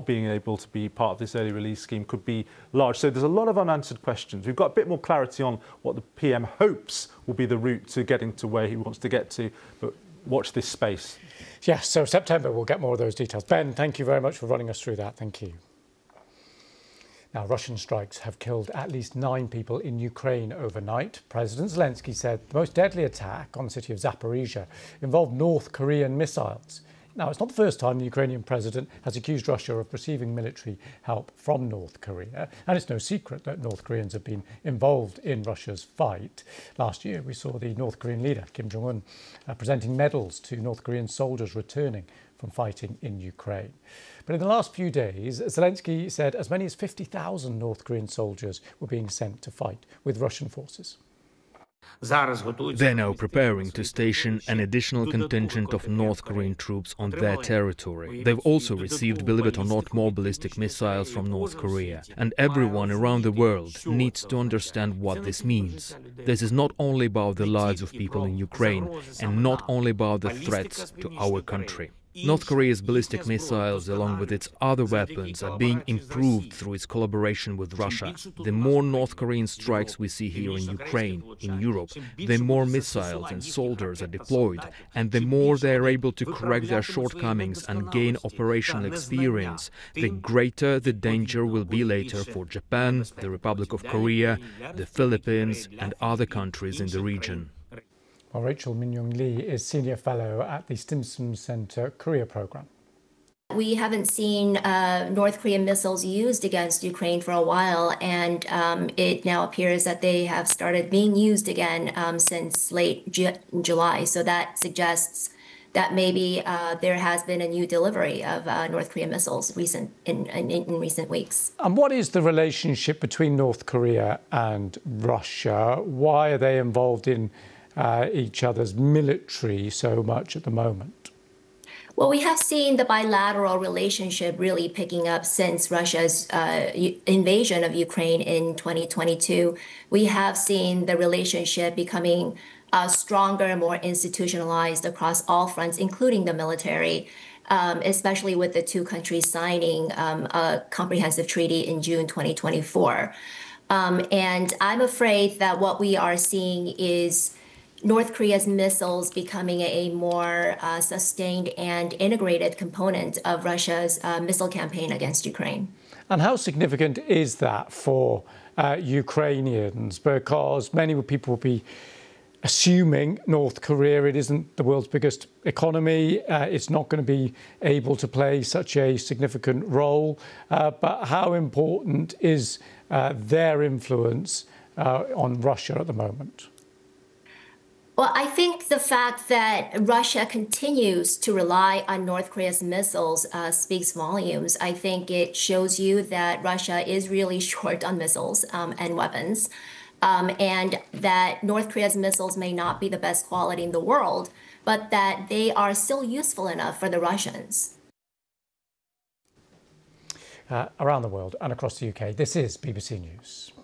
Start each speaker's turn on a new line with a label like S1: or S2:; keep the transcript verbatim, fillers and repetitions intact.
S1: not being able to be part of this early release scheme could be large. So there's a lot of unanswered questions. We've got a bit more clarity on what the P M hopes will be the route to getting to where he wants to get to, but watch this space.
S2: Yes, so September we'll get more of those details. Ben, thank you very much for running us through that. Thank you. Now, Russian strikes have killed at least nine people in Ukraine overnight. President Zelensky said the most deadly attack on the city of Zaporizhia involved North Korean missiles. Now, it's not the first time the Ukrainian president has accused Russia of receiving military help from North Korea. And it's no secret that North Koreans have been involved in Russia's fight. Last year, we saw the North Korean leader, Kim Jong-un, uh, presenting medals to North Korean soldiers returning from fighting in Ukraine. But in the last few days, Zelensky said as many as fifty thousand North Korean soldiers were being sent to fight with Russian forces.
S3: They're now preparing to station an additional contingent of North Korean troops on their territory. They've also received, believe it or not, more ballistic missiles from North Korea. And everyone around the world needs to understand what this means. This is not only about the lives of people in Ukraine and not only about the threats to our country. North Korea's ballistic missiles, along with its other weapons, are being improved through its collaboration with Russia. The more North Korean strikes we see here in Ukraine, in Europe, the more missiles and soldiers are deployed, and the more they are able to correct their shortcomings and gain operational experience, the greater the danger will be later for Japan, the Republic of Korea, the Philippines, and other countries in the region.
S2: Well, Rachel Min-Young Lee is Senior Fellow at the Stimson Center Korea Program.
S4: We haven't seen uh, North Korean missiles used against Ukraine for a while, and um, it now appears that they have started being used again um, since late Ju- July. So that suggests that maybe uh, there has been a new delivery of uh, North Korean missiles recent in, in, in recent weeks.
S2: And what is the relationship between North Korea and Russia? Why are they involved in Uh, each other's military so much at the moment?
S4: Well, we have seen the bilateral relationship really picking up since Russia's uh, invasion of Ukraine in twenty twenty-two. We have seen the relationship becoming uh, stronger, more institutionalized across all fronts, including the military, um, especially with the two countries signing um, a comprehensive treaty in June twenty twenty-four. Um, and I'm afraid that what we are seeing is North Korea's missiles becoming a more uh, sustained and integrated component of Russia's uh, missile campaign against Ukraine.
S2: And how significant is that for uh, Ukrainians? Because many people will be assuming North Korea, it isn't the world's biggest economy. Uh, it's not going to be able to play such a significant role. Uh, but how important is uh, their influence uh, on Russia at the moment?
S4: Well, I think the fact that Russia continues to rely on North Korea's missiles uh, speaks volumes. I think it shows you that Russia is really short on missiles um, and weapons, um, and that North Korea's missiles may not be the best quality in the world, but that they are still useful enough for the Russians.
S2: Uh, around the world and across the U K, this is B B C News.